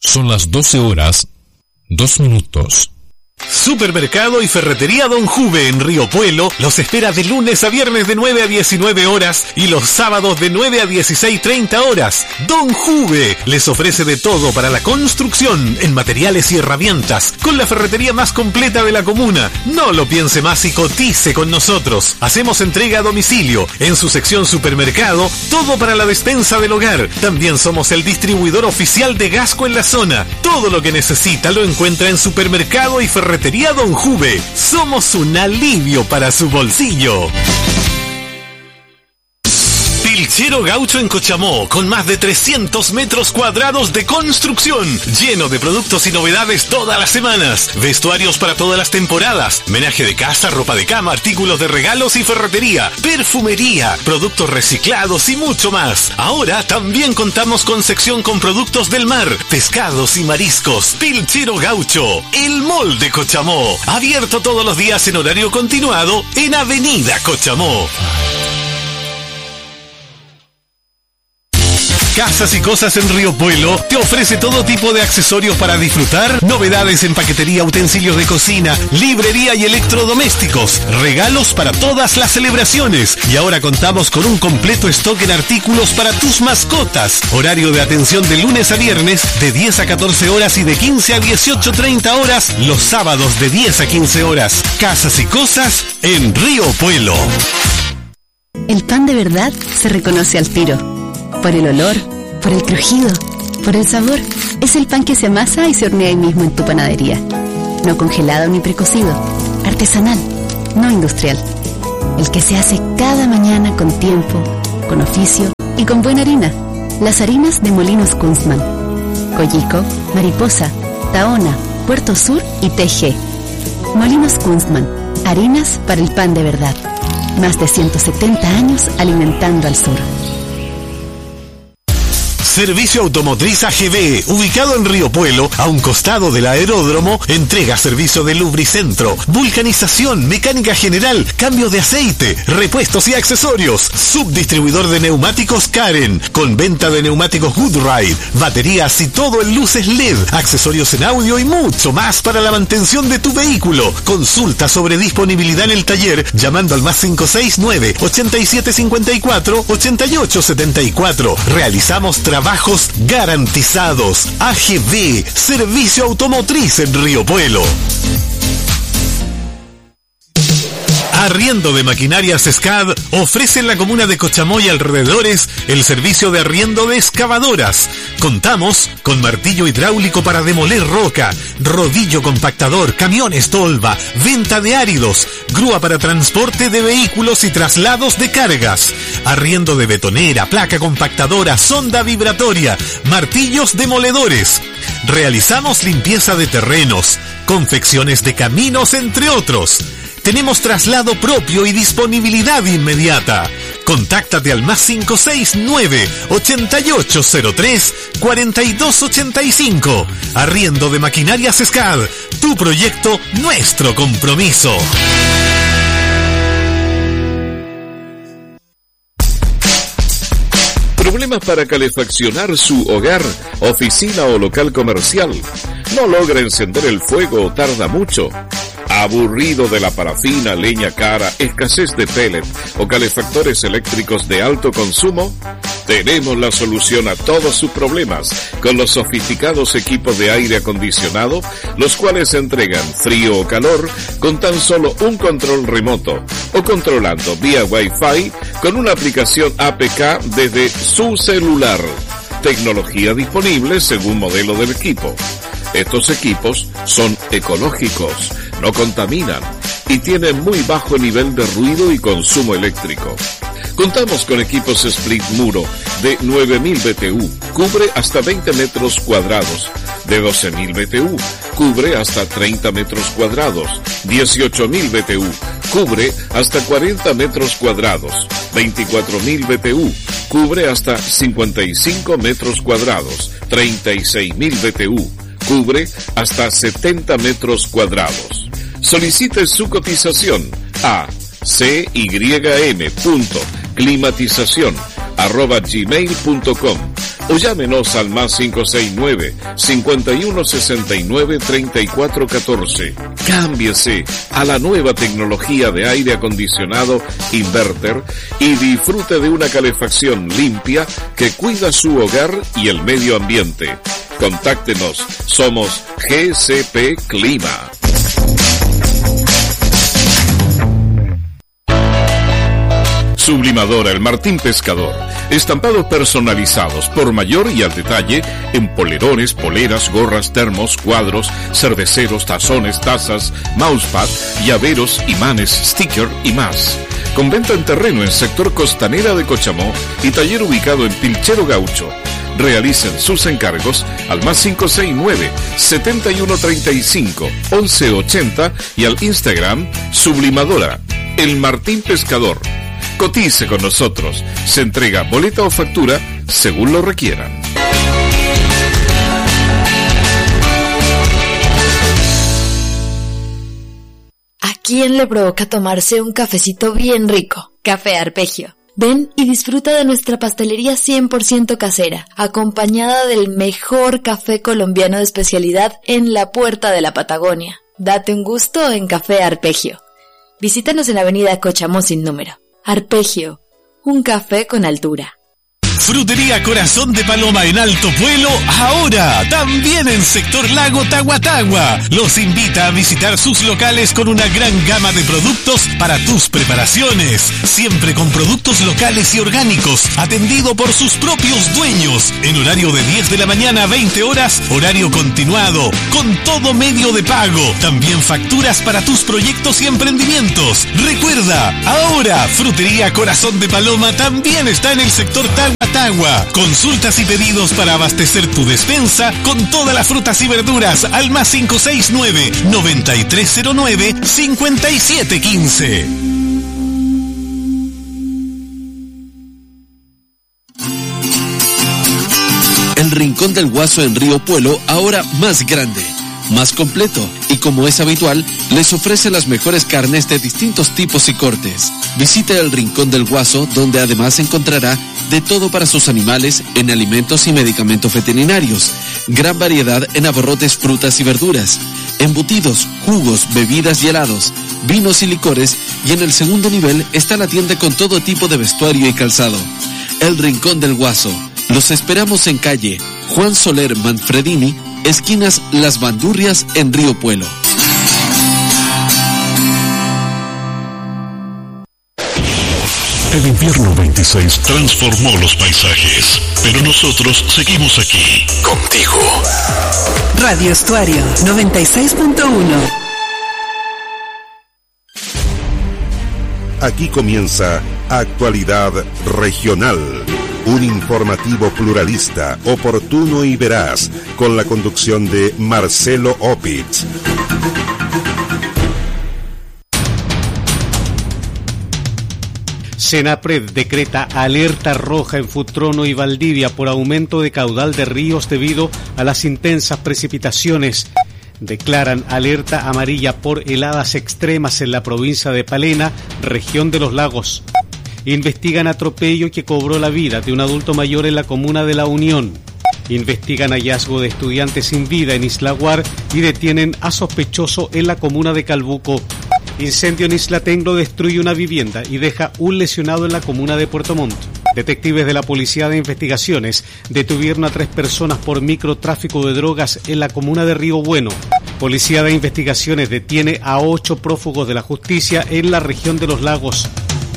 Son las 12 horas, 2 minutos. Supermercado y Ferretería Don Juve en Río Puelo los espera de lunes a viernes de 9 a 19 horas y los sábados de 9 a 16:30 horas. Don Juve les ofrece de todo para la construcción en materiales y herramientas con la ferretería más completa de la comuna. No lo piense más y cotice con nosotros. Hacemos entrega a domicilio. En su sección supermercado, todo para la despensa del hogar. También somos el distribuidor oficial de Gasco en la zona. Todo lo que necesita lo encuentra en Supermercado y Ferretería Don Juve. Somos un alivio para su bolsillo. Pilchero Gaucho en Cochamó, con más de 300 metros cuadrados de construcción, lleno de productos y novedades todas las semanas, vestuarios para todas las temporadas, menaje de casa, ropa de cama, artículos de regalos y ferretería, perfumería, productos reciclados y mucho más. Ahora también contamos con sección con productos del mar, pescados y mariscos. Pilchero Gaucho, el mall de Cochamó, abierto todos los días en horario continuado en Avenida Cochamó. Casas y Cosas en Río Puelo te ofrece todo tipo de accesorios para disfrutar, novedades en paquetería, utensilios de cocina, librería y electrodomésticos, regalos para todas las celebraciones. Y ahora contamos con un completo stock en artículos para tus mascotas. Horario de atención de lunes a viernes de 10 a 14 horas y de 15 a 18:30 horas los sábados de 10 a 15 horas. Casas y Cosas en Río Puelo. El pan de verdad se reconoce al tiro. Por el olor, por el crujido, por el sabor. Es el pan que se amasa y se hornea ahí mismo en tu panadería. No congelado ni precocido. Artesanal, no industrial. El que se hace cada mañana con tiempo, con oficio y con buena harina. Las harinas de Molinos Kunstmann. Coyico, Mariposa, Tahona, Puerto Sur y TG. Molinos Kunstmann. Harinas para el pan de verdad. Más de 170 años alimentando al sur. Servicio Automotriz AGB, ubicado en Río Puelo, a un costado del aeródromo, entrega servicio de lubricentro, vulcanización, mecánica general, cambio de aceite, repuestos y accesorios. Subdistribuidor de neumáticos Karen, con venta de neumáticos Goodride, baterías y todo en luces LED, accesorios en audio y mucho más para la mantención de tu vehículo. Consulta sobre disponibilidad en el taller llamando al más 569-8754-8874. Realizamos trabajos garantizados. AGB, Servicio Automotriz en Río Puelo. Arriendo de Maquinarias SCAD ofrece en la comuna de Cochamó y alrededores el servicio de arriendo de excavadoras. Contamos con martillo hidráulico para demoler roca, rodillo compactador, camiones tolva, venta de áridos, grúa para transporte de vehículos y traslados de cargas, arriendo de betonera, placa compactadora, sonda vibratoria, martillos demoledores. Realizamos limpieza de terrenos, confecciones de caminos, entre otros. Tenemos traslado propio y disponibilidad inmediata. Contáctate al más 569-8803-4285. Arriendo de Maquinarias SCAD. Tu proyecto, nuestro compromiso. ¿Problemas para calefaccionar su hogar, oficina o local comercial? ¿No logra encender el fuego o tarda mucho? ¿Aburrido de la parafina, leña cara, escasez de pellet o calefactores eléctricos de alto consumo? Tenemos la solución a todos sus problemas con los sofisticados equipos de aire acondicionado, los cuales entregan frío o calor con tan solo un control remoto o controlando vía Wi-Fi con una aplicación APK desde su celular. Tecnología disponible según modelo del equipo. Estos equipos son ecológicos, no contaminan y tienen muy bajo nivel de ruido y consumo eléctrico. Contamos con equipos split muro de 9.000 BTU, cubre hasta 20 metros cuadrados, de 12.000 BTU, cubre hasta 30 metros cuadrados, 18.000 BTU, cubre hasta 40 metros cuadrados, 24.000 BTU, cubre hasta 55 metros cuadrados, 36.000 BTU, cubre hasta 70 metros cuadrados. Solicite su cotización a cym.climatizacion@gmail.com. o llámenos al más 569-5169-3414. Cámbiese a la nueva tecnología de aire acondicionado Inverter y disfrute de una calefacción limpia que cuida su hogar y el medio ambiente. Contáctenos, somos GCP Clima. Sublimadora El Martín Pescador. Estampados personalizados por mayor y al detalle en polerones, poleras, gorras, termos, cuadros, cerveceros, tazones, tazas, mousepad, llaveros, imanes, sticker y más. Con venta en terreno en sector Costanera de Cochamó y taller ubicado en Pilchero Gaucho. Realicen sus encargos al más 569-7135-1180 y al Instagram Sublimadora El Martín Pescador. Cotice con nosotros. Se entrega boleta o factura según lo requieran. ¿A quién le provoca tomarse un cafecito bien rico? Café Arpegio. Ven y disfruta de nuestra pastelería 100% casera, acompañada del mejor café colombiano de especialidad en la puerta de la Patagonia. Date un gusto en Café Arpegio. Visítanos en Avenida Cochamó sin número. Arpegio, un café con altura. Frutería Corazón de Paloma en Alto Puelo, ahora también en sector Lago Tahuatahua. Los invita a visitar sus locales con una gran gama de productos para tus preparaciones. Siempre con productos locales y orgánicos, atendido por sus propios dueños. En horario de 10 de la mañana a 20 horas, horario continuado, con todo medio de pago. También facturas para tus proyectos y emprendimientos. Recuerda, ahora Frutería Corazón de Paloma también está en el sector Tahuatahua. Consultas y pedidos para abastecer tu despensa con todas las frutas y verduras al más 569-9309-5715. El Rincón del Guaso en Río Puelo, ahora más grande, más completo, y como es habitual, les ofrece las mejores carnes de distintos tipos y cortes. Visite el Rincón del Guaso, donde además encontrará de todo para sus animales en alimentos y medicamentos veterinarios, gran variedad en abarrotes, frutas y verduras, embutidos, jugos, bebidas y helados, vinos y licores, y en el segundo nivel está la tienda con todo tipo de vestuario y calzado. El Rincón del Guaso. Los esperamos en calle Juan Soler Manfredini, esquinas Las Bandurrias en Río Puelo. El invierno 26 transformó los paisajes, pero nosotros seguimos aquí, contigo. Radio Estuario 96.1. Aquí comienza Actualidad Regional, un informativo pluralista, oportuno y veraz, con la conducción de Marcelo Opitz. Senapred decreta alerta roja en Futrono y Valdivia por aumento de caudal de ríos debido a las intensas precipitaciones. Declaran alerta amarilla por heladas extremas en la provincia de Palena, región de los Lagos. Investigan atropello que cobró la vida de un adulto mayor en la comuna de La Unión. Investigan hallazgo de estudiantes sin vida en Isla Guar y detienen a sospechoso en la comuna de Calbuco. Incendio en Isla Tenglo destruye una vivienda y deja un lesionado en la comuna de Puerto Montt. Detectives de la Policía de Investigaciones detuvieron a 3 personas por microtráfico de drogas en la comuna de Río Bueno. Policía de Investigaciones detiene a 8 prófugos de la justicia en la región de los Lagos.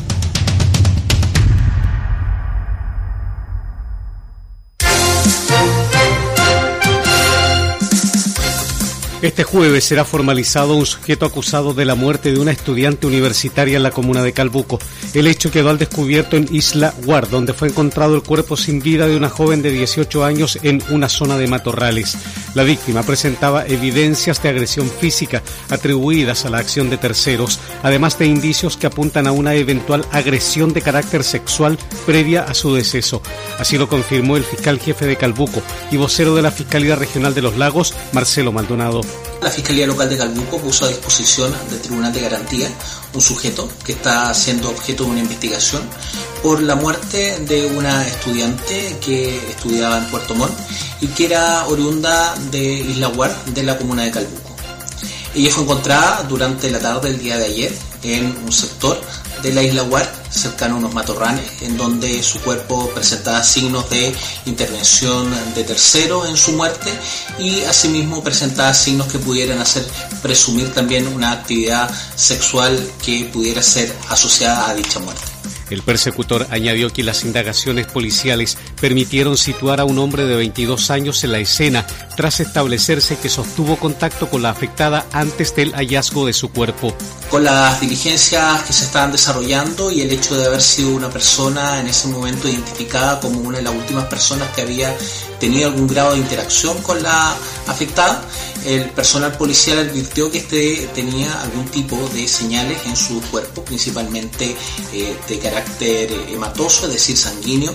Este jueves será formalizado un sujeto acusado de la muerte de una estudiante universitaria en la comuna de Calbuco. El hecho quedó al descubierto en Isla Guar, donde fue encontrado el cuerpo sin vida de una joven de 18 años en una zona de matorrales. La víctima presentaba evidencias de agresión física atribuidas a la acción de terceros, además de indicios que apuntan a una eventual agresión de carácter sexual previa a su deceso. Así lo confirmó el fiscal jefe de Calbuco y vocero de la Fiscalía Regional de los Lagos, Marcelo Maldonado. La Fiscalía Local de Calbuco puso a disposición del Tribunal de Garantía un sujeto que está siendo objeto de una investigación por la muerte de una estudiante que estudiaba en Puerto Montt y que era oriunda de Isla Guard, de la comuna de Calbuco. Ella fue encontrada durante la tarde del día de ayer en un sector de la Isla Guard, cercano a unos matorrales, en donde su cuerpo presentaba signos de intervención de terceros en su muerte y asimismo presentaba signos que pudieran hacer presumir también una actividad sexual que pudiera ser asociada a dicha muerte. El persecutor añadió que las indagaciones policiales permitieron situar a un hombre de 22 años en la escena tras establecerse que sostuvo contacto con la afectada antes del hallazgo de su cuerpo. Con las diligencias que se estaban desarrollando y el hecho de haber sido una persona en ese momento identificada como una de las últimas personas que había tenido algún grado de interacción con la afectada, el personal policial advirtió que tenía algún tipo de señales en su cuerpo, principalmente de carácter hematoso, es decir, sanguíneo,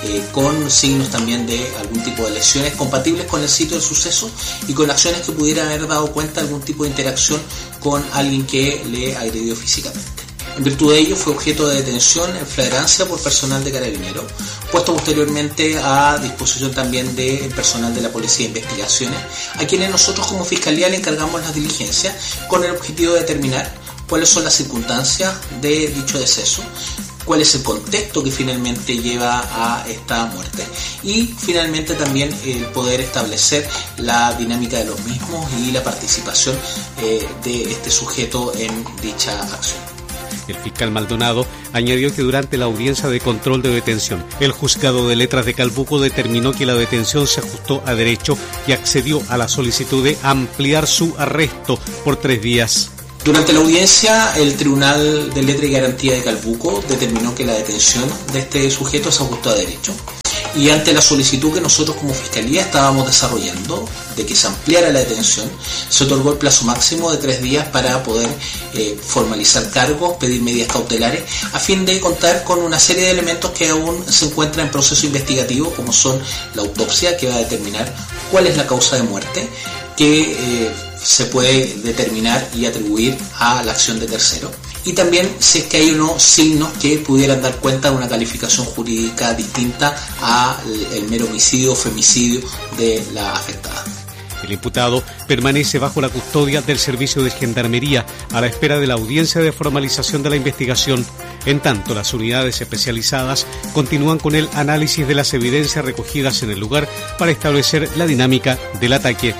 con signos también de algún tipo de lesiones compatibles con el sitio del suceso y con acciones que pudieran haber dado cuenta de algún tipo de interacción con alguien que le agredió físicamente. En virtud de ello fue objeto de detención en flagrancia por personal de Carabineros, puesto posteriormente a disposición también del personal de la Policía de Investigaciones, a quienes nosotros como Fiscalía le encargamos las diligencias con el objetivo de determinar cuáles son las circunstancias de dicho deceso, cuál es el contexto que finalmente lleva a esta muerte y finalmente también el poder establecer la dinámica de los mismos y la participación de este sujeto en dicha acción. El fiscal Maldonado añadió que durante la audiencia de control de detención, el juzgado de letras de Calbuco determinó que la detención se ajustó a derecho y accedió a la solicitud de ampliar su arresto por 3 días. Durante la audiencia, el Tribunal de Letra y Garantía de Calbuco determinó que la detención de este sujeto se ajustó a derecho. Y ante la solicitud que nosotros como Fiscalía estábamos desarrollando de que se ampliara la detención, se otorgó el plazo máximo de 3 días para poder formalizar cargos, pedir medidas cautelares, a fin de contar con una serie de elementos que aún se encuentran en proceso investigativo, como son la autopsia, que va a determinar cuál es la causa de muerte, que se puede determinar y atribuir a la acción de tercero. Y también si es que hay unos signos que pudieran dar cuenta de una calificación jurídica distinta al mero homicidio o femicidio de la afectada. El imputado permanece bajo la custodia del Servicio de Gendarmería a la espera de la audiencia de formalización de la investigación. En tanto, las unidades especializadas continúan con el análisis de las evidencias recogidas en el lugar para establecer la dinámica del ataque.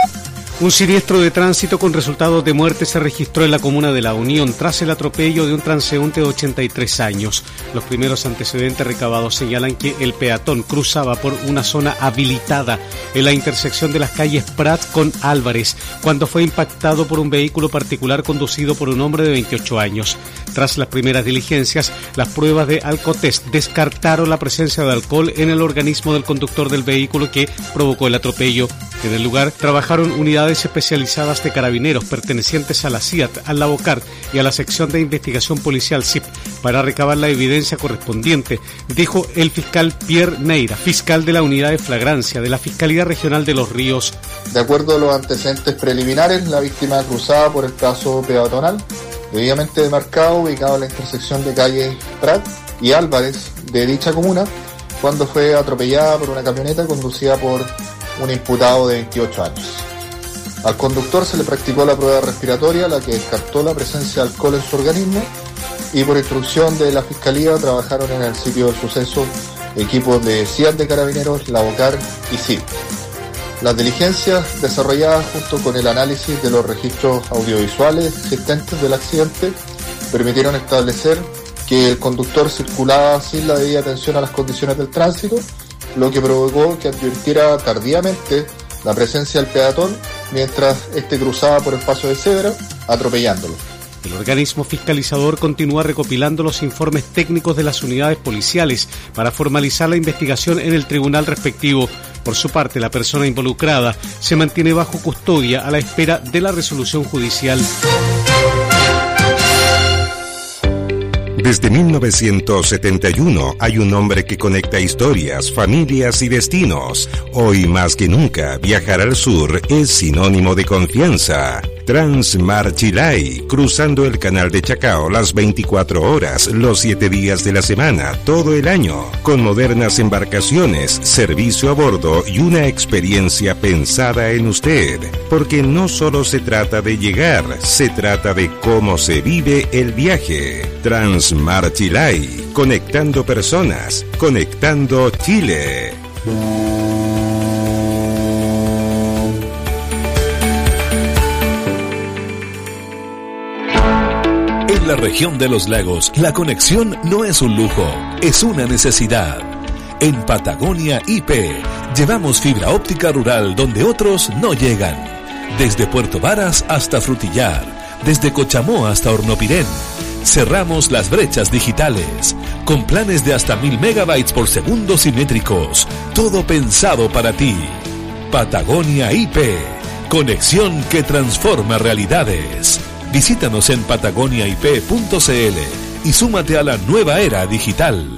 Un siniestro de tránsito con resultados de muerte se registró en la comuna de La Unión tras el atropello de un transeúnte de 83 años. Los primeros antecedentes recabados señalan que el peatón cruzaba por una zona habilitada en la intersección de las calles Prat con Álvarez cuando fue impactado por un vehículo particular conducido por un hombre de 28 años. Tras las primeras diligencias, las pruebas de alcotest descartaron la presencia de alcohol en el organismo del conductor del vehículo que provocó el atropello. En el lugar trabajaron unidades especializadas de Carabineros pertenecientes a la CIAT, al Lavocar y a la sección de investigación policial CIP para recabar la evidencia correspondiente, dijo el fiscal Pierre Neira, fiscal de la unidad de flagrancia de la Fiscalía Regional de Los Ríos. De acuerdo a los antecedentes preliminares, la víctima cruzaba por el paso peatonal debidamente demarcado, ubicado en la intersección de calles Prat y Álvarez de dicha comuna, cuando fue atropellada por una camioneta conducida por un imputado de 28 años. Al conductor se le practicó la prueba respiratoria, la que descartó la presencia de alcohol en su organismo, y por instrucción de la Fiscalía trabajaron en el sitio del suceso equipos de CIAT de Carabineros, Lavocar y CIP. Las diligencias desarrolladas junto con el análisis de los registros audiovisuales existentes del accidente permitieron establecer que el conductor circulaba sin la debida atención a las condiciones del tránsito, lo que provocó que advirtiera tardíamente la presencia del peatón mientras este cruzaba por el paso de cebra, atropellándolo. El organismo fiscalizador continúa recopilando los informes técnicos de las unidades policiales para formalizar la investigación en el tribunal respectivo. Por su parte, la persona involucrada se mantiene bajo custodia a la espera de la resolución judicial. Desde 1971 hay un nombre que conecta historias, familias y destinos. Hoy más que nunca, viajar al sur es sinónimo de confianza. Transmar Chilay, cruzando el canal de Chacao las 24 horas, los 7 días de la semana, todo el año, con modernas embarcaciones, servicio a bordo y una experiencia pensada en usted. Porque no solo se trata de llegar, se trata de cómo se vive el viaje. Transmar Chilay, conectando personas, conectando Chile. En la región de los lagos, la conexión no es un lujo, es una necesidad. En Patagonia IP, llevamos fibra óptica rural donde otros no llegan. Desde Puerto Varas hasta Frutillar, desde Cochamó hasta Hornopirén. Cerramos las brechas digitales, con planes de hasta 1000 megabytes por segundo simétricos. Todo pensado para ti. Patagonia IP, conexión que transforma realidades. Visítanos en patagoniaip.cl y súmate a la nueva era digital.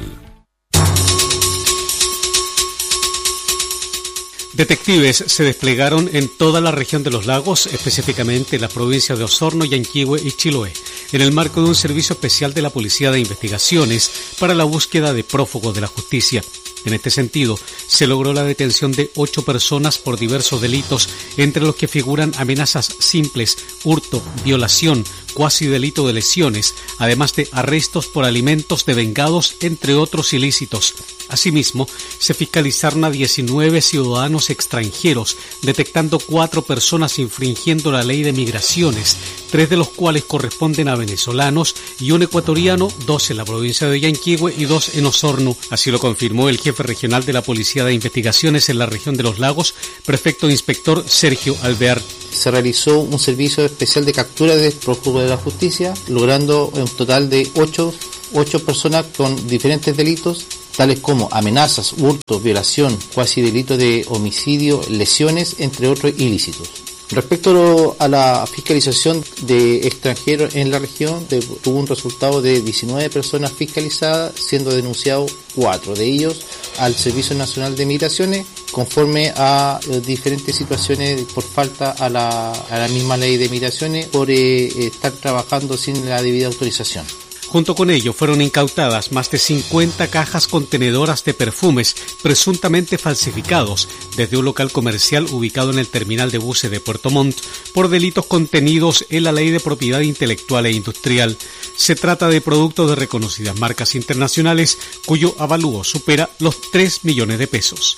Detectives se desplegaron en toda la región de los lagos, específicamente en las provincias de Osorno, Yanquihue y Chiloé, en el marco de un servicio especial de la Policía de Investigaciones para la búsqueda de prófugos de la justicia. En este sentido, se logró la detención de 8 personas por diversos delitos, entre los que figuran amenazas simples, hurto, violación, cuasi delito de lesiones, además de arrestos por alimentos devengados, entre otros ilícitos. Asimismo, se fiscalizaron a 19 ciudadanos extranjeros, detectando 4 personas infringiendo la ley de migraciones, 3 de los cuales corresponden a venezolanos y un ecuatoriano, 2 en la provincia de Yanquihue y 2 en Osorno. Así lo confirmó el jefe regional de la Policía de Investigaciones en la región de los lagos, prefecto inspector Sergio Alvear. Se realizó un servicio especial de captura de prófugos de la justicia, logrando un total de 8 personas con diferentes delitos, tales como amenazas, hurto, violación, cuasi delito de homicidio, lesiones, entre otros ilícitos. Respecto a la fiscalización de extranjeros en la región, tuvo un resultado de 19 personas fiscalizadas, siendo denunciados 4 de ellos al Servicio Nacional de Migraciones, conforme a diferentes situaciones por falta a la misma ley de migraciones, por estar trabajando sin la debida autorización. Junto con ello fueron incautadas más de 50 cajas contenedoras de perfumes presuntamente falsificados desde un local comercial ubicado en el terminal de buses de Puerto Montt por delitos contenidos en la Ley de Propiedad Intelectual e Industrial. Se trata de productos de reconocidas marcas internacionales cuyo avalúo supera los 3 millones de pesos.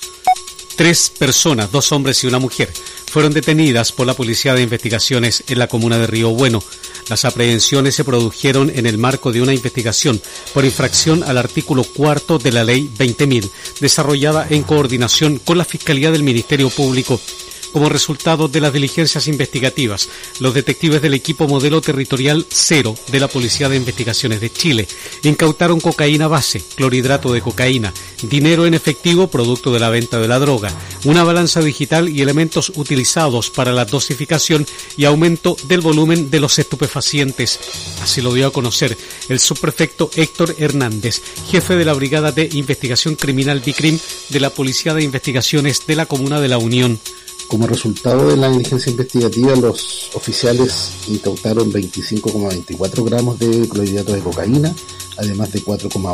3 personas, 2 hombres y una mujer, fueron detenidas por la Policía de Investigaciones en la comuna de Río Bueno. Las aprehensiones se produjeron en el marco de una investigación por infracción al artículo 4 de la Ley 20.000, desarrollada en coordinación con la Fiscalía del Ministerio Público. Como resultado de las diligencias investigativas, los detectives del equipo modelo territorial 0 de la Policía de Investigaciones de Chile incautaron cocaína base, clorhidrato de cocaína, dinero en efectivo producto de la venta de la droga, una balanza digital y elementos utilizados para la dosificación y aumento del volumen de los estupefacientes. Así lo dio a conocer el subprefecto Héctor Hernández, jefe de la Brigada de Investigación Criminal BICRIM de la Policía de Investigaciones de la Comuna de La Unión. Como resultado de la diligencia investigativa, los oficiales incautaron 25,24 gramos de clorhidrato de cocaína, además de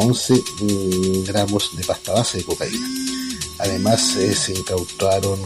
4,11 gramos de pasta base de cocaína. Además, se incautaron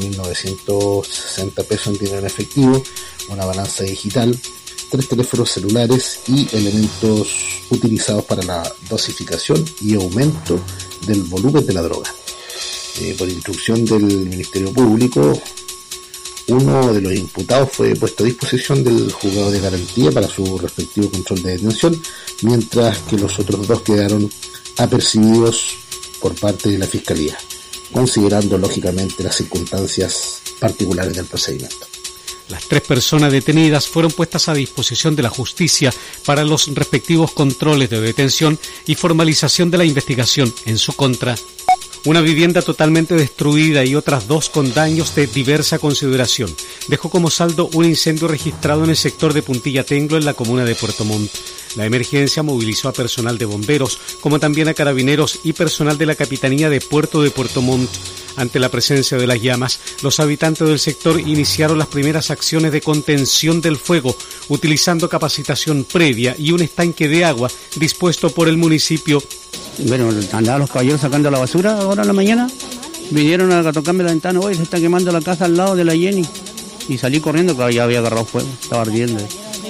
14.960 pesos en dinero en efectivo, una balanza digital, 3 teléfonos celulares y elementos utilizados para la dosificación y aumento del volumen de la droga. Por instrucción del Ministerio Público, uno de los imputados fue puesto a disposición del juzgado de garantía para su respectivo control de detención, mientras que los otros 2 quedaron apercibidos por parte de la Fiscalía, considerando lógicamente las circunstancias particulares del procedimiento. Las 3 personas detenidas fueron puestas a disposición de la justicia para los respectivos controles de detención y formalización de la investigación en su contra. una vivienda totalmente destruida y otras 2 con daños de diversa consideración. Dejó como saldo un incendio registrado en el sector de Puntilla Tenglo, en la comuna de Puerto Montt. La emergencia movilizó a personal de bomberos, como también a carabineros y personal de la Capitanía de Puerto Montt. Ante la presencia de las llamas, los habitantes del sector iniciaron las primeras acciones de contención del fuego, utilizando capacitación previa y un estanque de agua dispuesto por el municipio. Bueno, andaban los caballeros sacando la basura ahora en la mañana, vinieron a tocarme la ventana, oye, se está quemando la casa al lado de la Jenny, y salí corriendo, que ya había agarrado fuego, estaba ardiendo.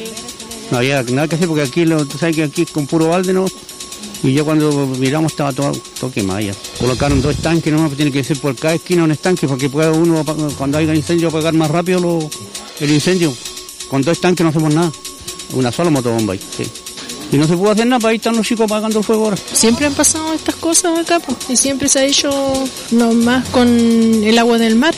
No había nada que hacer porque aquí, tú sabes que aquí con puro balde, ¿no? Y yo cuando miramos estaba todo quemado ya. Colocaron 2 estanques, no tiene que ser por cada esquina un estanque, porque puede uno, cuando haya incendio, apagar más rápido el incendio. Con 2 estanques no hacemos nada, una sola motobomba ahí, sí. Y no se pudo hacer nada, para ahí están los chicos apagando el fuego ahora. Siempre han pasado estas cosas acá, pues, y siempre se ha hecho nomás con el agua del mar.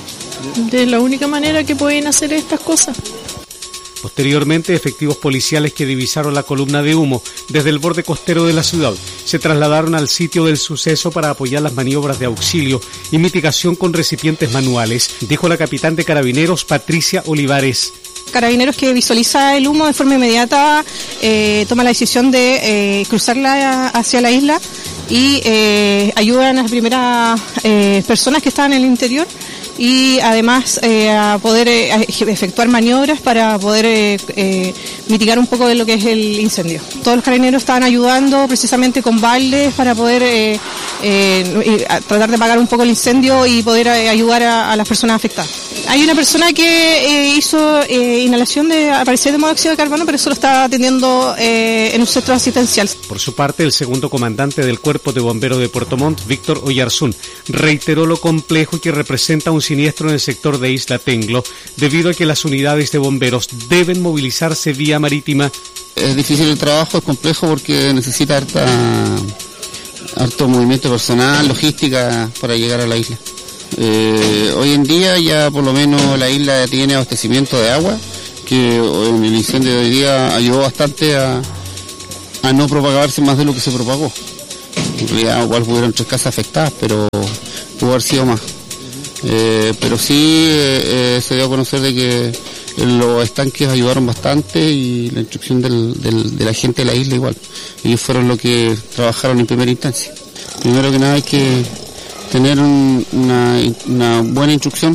De la única manera que pueden hacer estas cosas. Posteriormente, efectivos policiales que divisaron la columna de humo desde el borde costero de la ciudad se trasladaron al sitio del suceso para apoyar las maniobras de auxilio y mitigación con recipientes manuales, dijo la capitán de Carabineros, Patricia Olivares. Carabineros, que visualiza el humo de forma inmediata, toma la decisión de cruzarla hacia la isla y ayudan a las primeras personas que estaban en el interior, y además a poder efectuar maniobras para poder mitigar un poco de lo que es el incendio. Todos los carabineros estaban ayudando precisamente con baldes para poder tratar de apagar un poco el incendio y poder ayudar a las personas afectadas. Hay una persona que hizo inhalación de aparecer de monóxido de carbono, pero eso lo está atendiendo en un centro asistencial. Por su parte, el segundo comandante del Cuerpo de Bomberos de Puerto Montt, Víctor Oyarzún, reiteró lo complejo que representa un siniestro en el sector de Isla Tenglo, debido a que las unidades de bomberos deben movilizarse vía marítima. Es difícil el trabajo, es complejo porque necesita harto movimiento personal, logística para llegar a la isla. Hoy en día ya por lo menos la isla tiene abastecimiento de agua, que en el incendio de hoy día ayudó bastante a no propagarse más de lo que se propagó. En realidad igual hubieron 3 casas afectadas, pero pudo haber sido más. Pero sí se dio a conocer de que los estanques ayudaron bastante, y la instrucción de la gente de la isla igual. Ellos fueron los que trabajaron en primera instancia. Primero que nada hay que tener una buena instrucción